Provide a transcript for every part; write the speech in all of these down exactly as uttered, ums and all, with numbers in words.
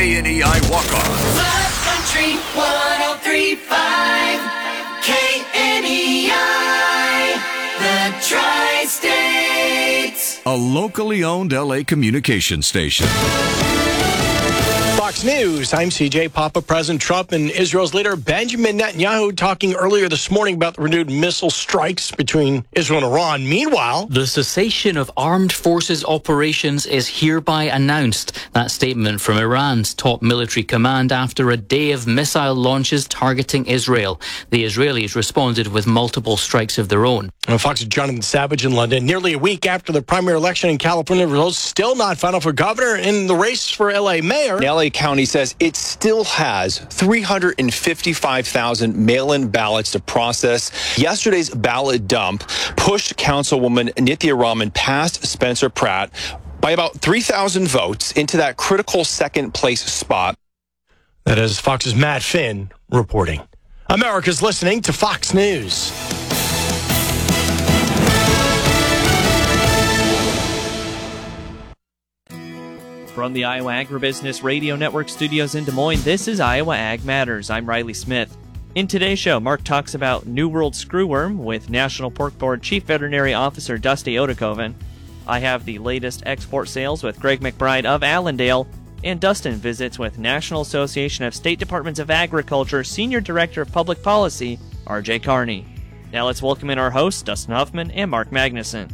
K N E I walk-ons. Love Country one oh three point five K N E I, the Tri-States. A locally owned L A communication station. Fox News, I'm C J Papa. President Trump and Israel's leader Benjamin Netanyahu talking earlier this morning about the renewed missile strikes between Israel and Iran. Meanwhile, the cessation of armed forces operations is hereby announced. That statement from Iran's top military command after a day of missile launches targeting Israel. The Israelis responded with multiple strikes of their own. Fox's Jonathan Savage in London. Nearly a week after the primary election in California, results still not final for governor. In the race for L A mayor, L A County says it still has three hundred fifty-five thousand mail-in ballots to process. Yesterday's ballot dump pushed Councilwoman Nithya Raman past Spencer Pratt by about three thousand votes into that critical second place spot. That is Fox's Matt Finn reporting. America's listening to Fox News. From the Iowa Agribusiness Radio Network studios in Des Moines, this is Iowa Ag Matters. I'm Riley Smith. In today's show, Mark talks about New World screwworm with National Pork Board Chief Veterinary Officer Dusty Odekoven. I have the latest export sales with Greg McBride of Allendale, and Dustin visits with National Association of State Departments of Agriculture Senior Director of Public Policy, R J Carney. Now let's welcome in our hosts, Dustin Huffman and Mark Magnuson.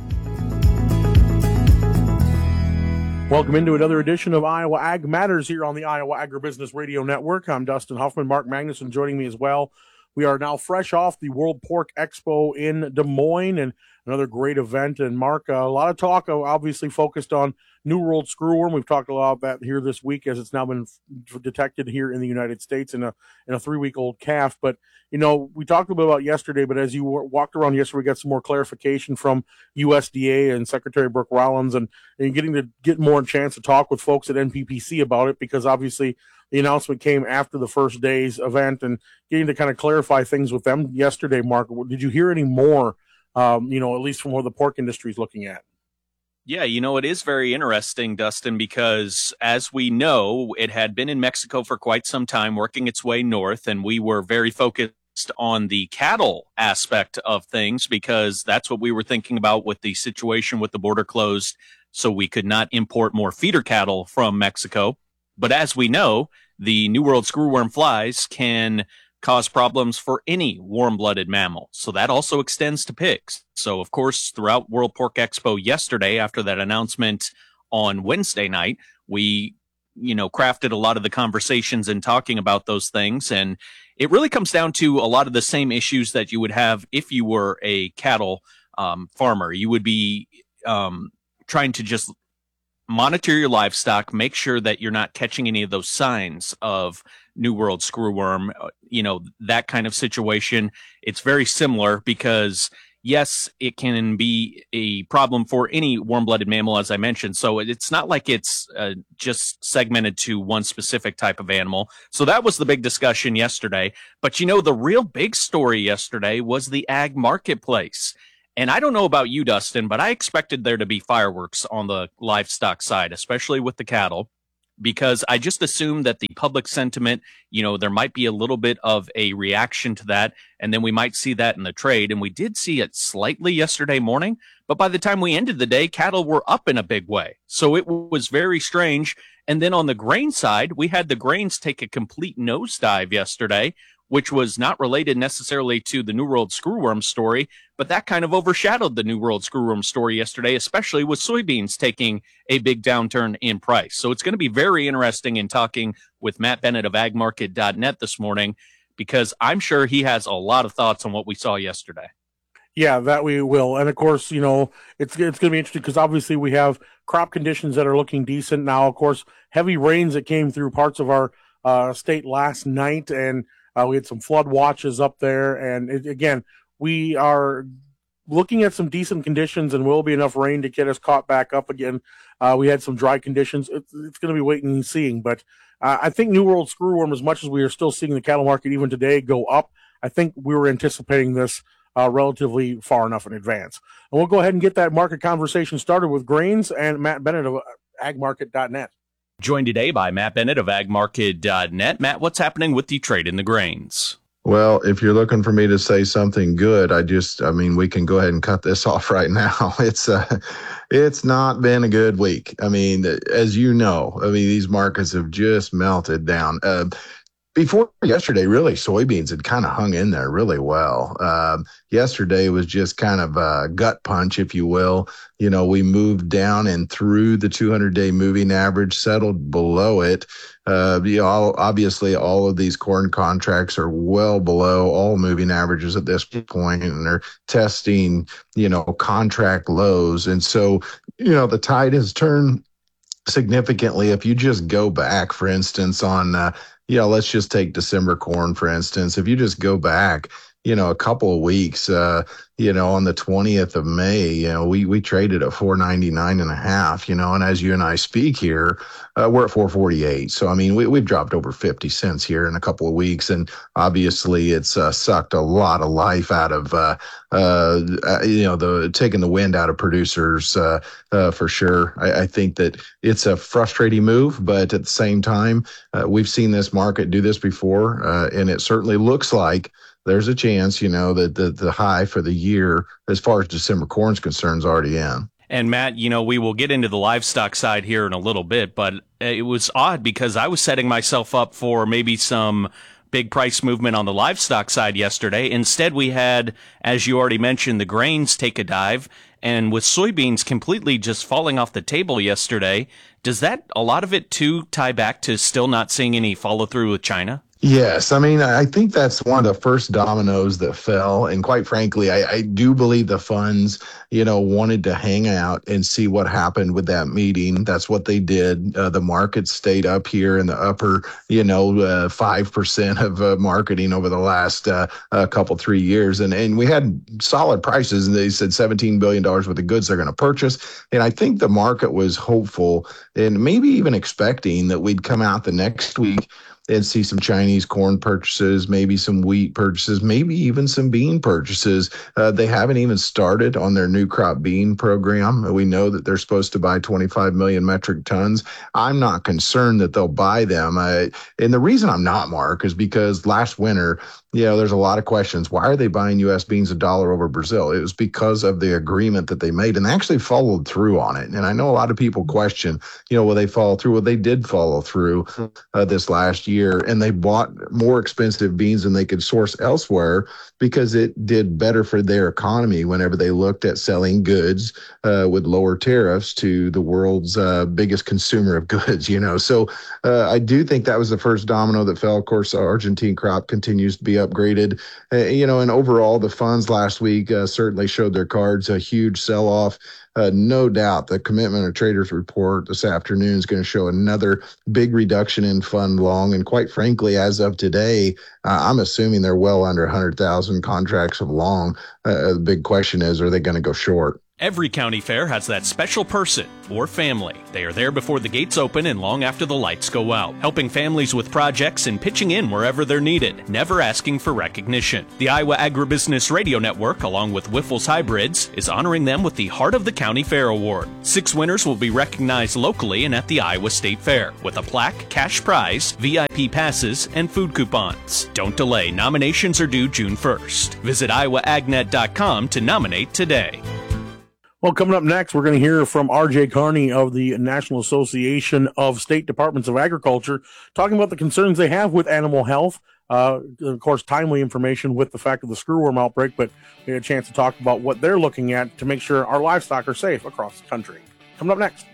Welcome into another edition of Iowa Ag Matters here on the Iowa Agribusiness Radio Network. I'm Dustin Huffman, Mark Magnuson joining me as well. We are now fresh off the World Pork Expo in Des Moines, and another great event. And Mark, uh, a lot of talk obviously focused on New World screwworm. We've talked a lot about that here this week as it's now been f- detected here in the United States in a in a three-week-old calf. But, you know, we talked a bit about yesterday, but as you w- walked around yesterday, we got some more clarification from U S D A and Secretary Brooke Rollins, and, and getting to get more chance to talk with folks at N P P C about it, because obviously the announcement came after the first day's event, and getting to kind of clarify things with them yesterday. Mark, did you hear any more, um, you know, at least from where the pork industry is looking at? Yeah, you know, it is very interesting, Dustin, because as we know, it had been in Mexico for quite some time, working its way north, and we were very focused on the cattle aspect of things because that's what we were thinking about with the situation with the border closed, so we could not import more feeder cattle from Mexico. But as we know, the New World screwworm flies can cause problems for any warm-blooded mammal. So that also extends to pigs. So, of course, throughout World Pork Expo yesterday, after that announcement on Wednesday night, we, you know, crafted a lot of the conversations and talking about those things. And it really comes down to a lot of the same issues that you would have if you were a cattle um, farmer. You would be um, trying to just monitor your livestock, make sure that you're not catching any of those signs of New World screwworm, you know, that kind of situation. It's very similar because, yes, it can be a problem for any warm-blooded mammal, as I mentioned. So it's not like it's uh, just segmented to one specific type of animal. So that was the big discussion yesterday. But, you know, the real big story yesterday was the ag marketplace. And I don't know about you, Dustin, but I expected there to be fireworks on the livestock side, especially with the cattle, because I just assumed that the public sentiment, you know, there might be a little bit of a reaction to that, and then we might see that in the trade. And we did see it slightly yesterday morning, but by the time we ended the day, cattle were up in a big way. So it was very strange. And then on the grain side, we had the grains take a complete nosedive yesterday, which was not related necessarily to the New World screwworm story, but that kind of overshadowed the New World screwworm story yesterday, especially with soybeans taking a big downturn in price. So it's going to be very interesting in talking with Matt Bennett of ag market dot net this morning, because I'm sure he has a lot of thoughts on what we saw yesterday. Yeah, that we will. And of course, you know, it's it's going to be interesting because obviously we have crop conditions that are looking decent now. Of course, heavy rains that came through parts of our uh, state last night, and Uh, we had some flood watches up there, and it, again, we are looking at some decent conditions, and will be enough rain to get us caught back up again. Uh, we had some dry conditions. It's, it's going to be waiting and seeing, but uh, I think New World screwworm, as much as we are still seeing the cattle market even today go up, I think we were anticipating this uh, relatively far enough in advance. And we'll go ahead and get that market conversation started with grains and Matt Bennett of ag market dot net. Joined today by Matt Bennett of ag market dot net. Matt, what's happening with the trade in the grains? Well, if you're looking for me to say something good, I just, I mean, we can go ahead and cut this off right now. It's, uh, it's not been a good week. I mean, as you know, I mean, these markets have just melted down. Uh, Before yesterday, really, soybeans had kind of hung in there really well. Um, yesterday was just kind of a gut punch, if you will. You know, we moved down and through the two hundred day moving average, settled below it. Uh, you know, all, obviously, all of these corn contracts are well below all moving averages at this point, and they're testing, you know, contract lows. And so, you know, the tide has turned significantly. If you just go back, for instance, on uh, you know, let's just take December corn, for instance. If you just go back, you know, a couple of weeks, uh, you know, on the twentieth of May, you know, we, we traded at four ninety-nine and a half, you know, and as you and I speak here, uh, we're at four forty-eight. So, I mean, we, we've dropped over fifty cents here in a couple of weeks. And obviously it's uh, sucked a lot of life out of, uh, uh, you know, the taking the wind out of producers uh, uh, for sure. I, I think that it's a frustrating move, but at the same time, uh, we've seen this market do this before, uh, and it certainly looks like there's a chance, you know, that the, the high for the year, as far as December corn's concerned, is already in. And Matt, you know, we will get into the livestock side here in a little bit, but it was odd because I was setting myself up for maybe some big price movement on the livestock side yesterday. Instead, we had, as you already mentioned, the grains take a dive. And with soybeans completely just falling off the table yesterday, does that, a lot of it too, tie back to still not seeing any follow through with China? Yes. I mean, I think that's one of the first dominoes that fell. And quite frankly, I, I do believe the funds, you know, wanted to hang out and see what happened with that meeting. That's what they did. Uh, the market stayed up here in the upper, you know, uh, five percent of uh, marketing over the last uh, uh, couple, three years. And, and we had solid prices. And they said seventeen billion dollars worth of goods they're going to purchase. And I think the market was hopeful and maybe even expecting that we'd come out the next week and see some Chinese corn purchases, maybe some wheat purchases, maybe even some bean purchases. Uh, they haven't even started on their new crop bean program. We know that they're supposed to buy twenty-five million metric tons. I'm not concerned that they'll buy them. I, and the reason I'm not, Mark, is because last winter, you know, there's a lot of questions. Why are they buying U S beans a dollar over Brazil? It was because of the agreement that they made, and they actually followed through on it. And I know a lot of people question, you know, will they follow through? Well, they did follow through uh, this last year, and they bought more expensive beans than they could source elsewhere because it did better for their economy whenever they looked at selling goods uh, with lower tariffs to the world's uh, biggest consumer of goods, you know. So uh, I do think that was the first domino that fell. Of course, our Argentine crop continues to be upgraded, uh, you know, and overall the funds last week uh, certainly showed their cards. A huge sell-off. Uh, no doubt the Commitment of Traders report this afternoon is going to show another big reduction in fund long. And quite frankly, as of today, uh, I'm assuming they're well under one hundred thousand contracts of long. Uh, the big question is, are they going to go short? Every county fair has that special person or family. They are there before the gates open and long after the lights go out, helping families with projects and pitching in wherever they're needed, never asking for recognition. The Iowa Agribusiness Radio Network, along with Wyffels Hybrids, is honoring them with the Heart of the County Fair Award. Six winners will be recognized locally and at the Iowa State Fair, with a plaque, cash prize, V I P passes, and food coupons. Don't delay. Nominations are due June first. Visit iowa ag net dot com to nominate today. Well, coming up next, we're going to hear from R J Carney of the National Association of State Departments of Agriculture, talking about the concerns they have with animal health. Uh, of course, timely information with the fact of the screwworm outbreak, but we had a chance to talk about what they're looking at to make sure our livestock are safe across the country. Coming up next.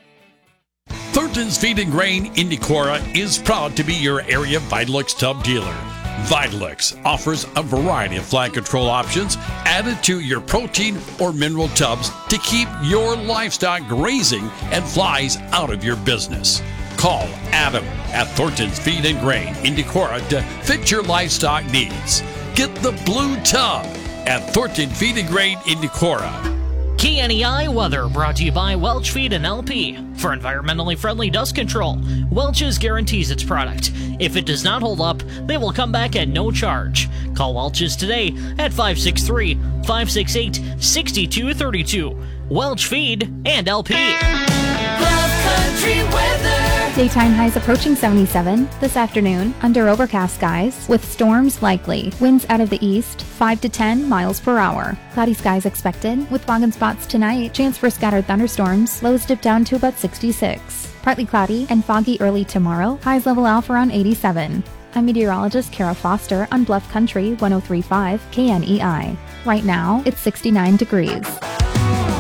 Thornton's Feed and Grain in Decorah is proud to be your area Vitalix tub dealer. Vitalix offers a variety of fly control options added to your protein or mineral tubs to keep your livestock grazing and flies out of your business. Call Adam at Thornton's Feed and Grain in Decorah to fit your livestock needs. Get the blue tub at Thornton Feed and Grain in Decorah. K N E I weather brought to you by Welch Feed and L P. For environmentally friendly dust control, Welch's guarantees its product. If it does not hold up, they will come back at no charge. Call Welch's today at five six three, five six eight, six two three two. Welch Feed and L P. Love Country weather. Daytime highs approaching seventy-seven. This afternoon, under overcast skies, with storms likely. Winds out of the east, five to ten miles per hour. Cloudy skies expected, with fog and spots tonight. Chance for scattered thunderstorms. Lows dip down to about sixty-six. Partly cloudy and foggy early tomorrow. Highs level off around eighty-seven. I'm meteorologist Kara Foster on Bluff Country one oh three point five K N E I. Right now, it's sixty-nine degrees.